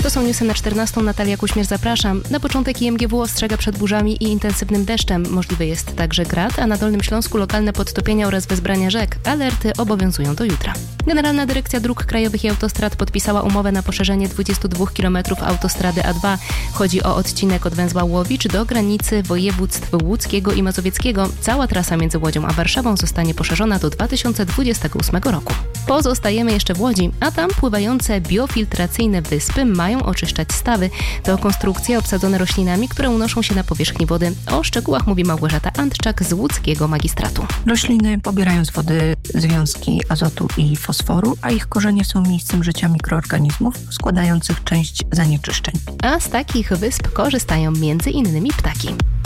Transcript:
To są newsy na 14. Natalia Kuśmierz, zapraszam. Na początek IMGW ostrzega przed burzami i intensywnym deszczem. Możliwy jest także grad, a na Dolnym Śląsku lokalne podtopienia oraz wezbrania rzek. Alerty obowiązują do jutra. Generalna Dyrekcja Dróg Krajowych i Autostrad podpisała umowę na poszerzenie 22 km autostrady A2. Chodzi o odcinek od węzła Łowicz do granicy województw łódzkiego i mazowieckiego. Cała trasa między Łodzią a Warszawą zostanie poszerzona do 2028 roku. Pozostajemy jeszcze w Łodzi, a tam pływające biofiltracyjne wyspy mają oczyszczać stawy. To konstrukcje obsadzone roślinami, które unoszą się na powierzchni wody. O szczegółach mówi Małgorzata Antczak z łódzkiego magistratu. Rośliny pobierają z wody związki azotu i fosforu, a ich korzenie są miejscem życia mikroorganizmów składających część zanieczyszczeń. A z takich wysp korzystają m.in. ptaki.